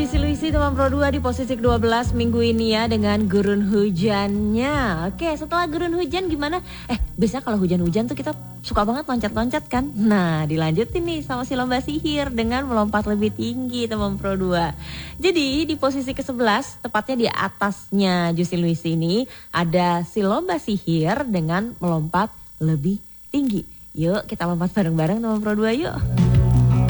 Juicy Luisi teman Pro 2 di posisi ke-12 minggu ini ya dengan gurun hujannya. Oke, setelah gurun hujan gimana? Biasanya kalau hujan-hujan tuh kita suka banget loncat-loncat kan? Nah, dilanjutin nih sama si lomba sihir dengan melompat lebih tinggi teman Pro 2. Jadi di posisi ke-11, tepatnya di atasnya Juicy Luisi ini ada si lomba sihir dengan melompat lebih tinggi. Yuk kita lompat bareng-bareng teman Pro 2 yuk.